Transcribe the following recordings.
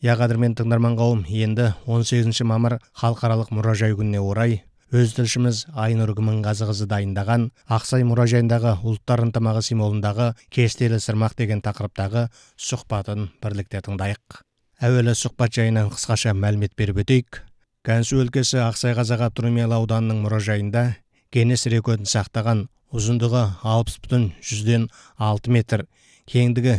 Я қадірмен тыңдарман қауым, енді 18 мамыр халықаралық мұражай күніне орай өз тілшіміз Айнұр Гүмінғазықызы дайындаған Ақсай мұражайындағы ұлттар ынтымағы символындағы кестелі сырмақ деген тақырыптағы сұхбатын бірлікте тыңдайық. Әуелі сұхбат жайынан қысқаша мәлімет беріп өтейік. Gansu өлкесі Ақсай Қазақ автономиялы ауданының мұражайында Гиннес рекордын сақтаған ұзындығы 60,6 метр, кеңдігі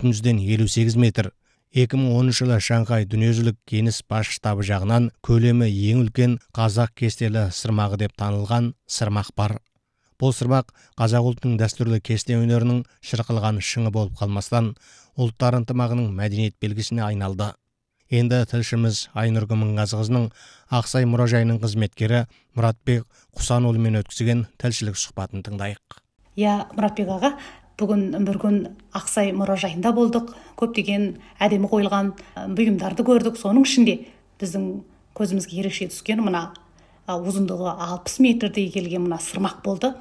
2,58 метр. 2010 жылы Шанхай дүниежүзілік Гиннес бас штабы жағынан көлемі ең үлкен қазақ кестелі сырмағы деп танылған сырмақ бар. Бұл сырмақ қазақ ұлтының дәстүрлі кесте өнерінің шырқылған шыңы болып қалмастан, ұлттар ынтымағының мәдениет белгісіне айналды. Енді тілшіміз Айнұр Гүмінғазықызының Ақсай мұражайының қызметкері Мұратбек Құсанұлымен өткізген тілшілік сұхбатын тыңдайық. Мұратбек аға, бүгін бір күн Ақсай мұражайында болдық. Көптеген әдемі қойылған бұйымдарды көрдік. Соның ішінде біздің көзімізге ерекше түскен мына ұзындығы 60 метрдей келген мына сырмақ болды.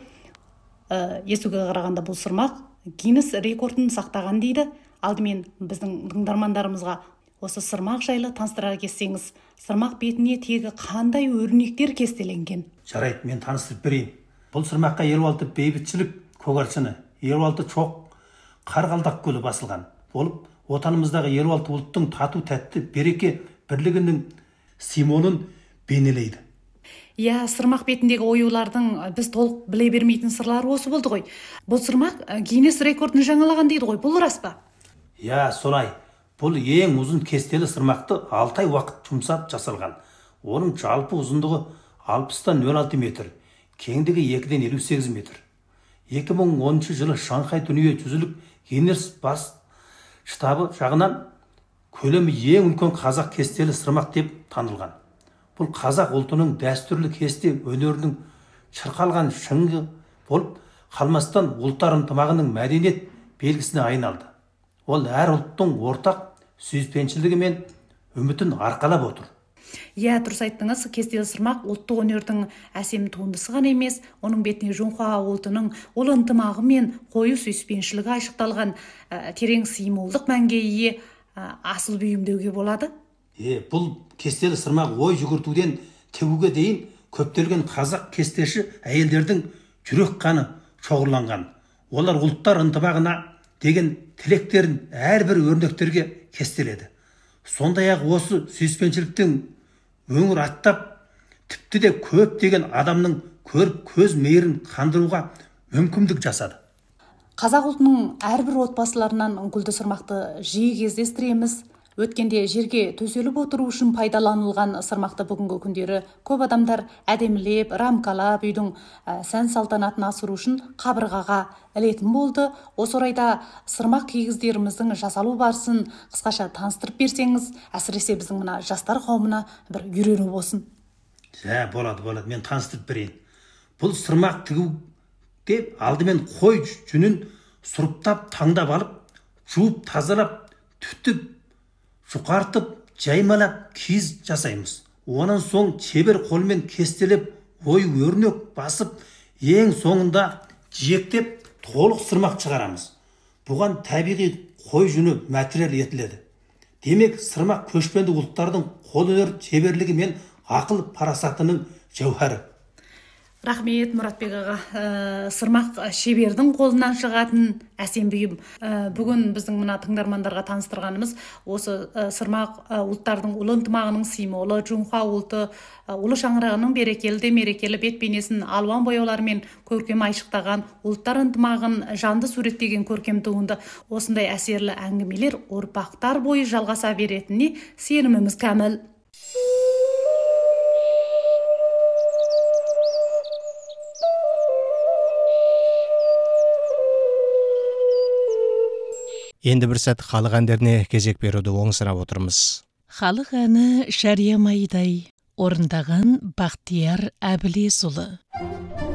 Естуге қарағанда бұл сырмақ Гиннес рекордын сақтаған дейді. Алдымен біздің тыңдармандарымызға осы сырмақ жайлы таныстыра кетсеңіз, сырмақ бетіне тегі қандай өрнектер кестеленген? Жарайды, мен таныстырып берейін. Бұл сырмаққа 56 бейбітшілік көгаршыны, 56 чоқ қарғалдақ гүлі басылған болып, отанымыздағы 56 ұлттың тату тәтті береке бірлігінің символын бейнелейді. Сырмақ бетіндегі оюлардың біз толық біле бермейтін сырлары осы болды ғой. Бұл сырмақ Гиннес рекордын жаңалаған дейді ғой, бұл рас па? Солай. Бұл ең ұзын кестелі сырмақты 6 ай уақыт жұмсап жасалған. Оның жалпы ұзындығы 60,06 метр, кеңдігі 2,58 метр. 2010 жылы Шанхай дүниежүзілік Гиннес бас штабы жағынан көлемі ең үлкен қазақ кестелі сырмақ деп танылған. Бұл қазақ ұлтының дәстүрлі кесте өнерінің шырқалған шыңы болып, қалмастан ұлттар ынтымағының мәдениет белгісіне айналды. Ол әр ұлттың ортақ сүйіспеншілігі мен үмітін арқалап отыр. Дұрыс айттыңыз, кестелі сырмақ ұлттық өнердің әсем туындысы ғана емес, оның бетіне Жоңқа ұлтының ұлы ынтымағы мен қою сүйіспеншілігі айшықталған терең символдық мәнге ие асыл бұйым деуге болады. Бұл кестелі сырмақ ой жүгіртуден тігуге дейін көптелген қазақ кестеші әйелдердің жүрек қаны шоғырланған. Олар ұлттар ынтымағына деген тілектерін әрбір өрнектерге кестеледі. Сондай-ақ осы сүйіспеншіліктің өңір аттап, тіпті де көп деген адамның көріп көз мейірін қандыруға мүмкіндік жасады. Қазақ ұлтының әрбір отбасыларынан гүлді сырмақты жиі кездестіреміз. Өткенде жерге төселіп отыру үшін пайдаланылған сырмақты бүгінгі күндері көп адамдар әдемілеп, рамкалап, үйдің сән салтанатын асыру үшін қабырғаға ілетін болды. Осы орайда сырмақ кигіздеріміздің жасалу барысын қысқаша таныстырып берсеңіз, әсіресе біздің мына жастар қауымына бір үйрену болсын. Болады, мен таныстырып берейін. Бұл сырмақ тігуге алдымен қой жүнін сұрыптап, таңдап алып, жуып, тазалап, түтіп, жұқартып, жаймалап киіз жасаймыз. Онан соң шебер қолмен кестелеп, ой өрнек басып, ең соңында жиектеп, толық сырмақ шығарамыз. Бұған табиғи қой жүні материал етіледі. Демек, сырмақ көшпенді ұлттардың қол өнер шеберлігі мен ақыл парасатының жауһары. Рахмет, Мұратбек аға. Сырмақ шебердің қолынан шығатын әсем бұйым. Бүгін біздің мына тыңдармандарға таныстырғанымыз осы сырмақ ұлттардың ұлы ынтымағының символы, Жоңқа ұлты ұлы шаңырағының берекелі мерекелі бет бейнесін алуан бояулармен көркем айшықтаған, ұлттар ынтымағын жанды суреттеген көркем туынды. Осындай әсерлі әңгімелер ұрпақтар бойы жалғаса беретініне сеніміміз кәміл. Енді бір сәт халық әндеріне кезек беруді оңсырап отырмыз. Халық әні Шария Майдай, орындаған Бақтияр Әбілесұлы.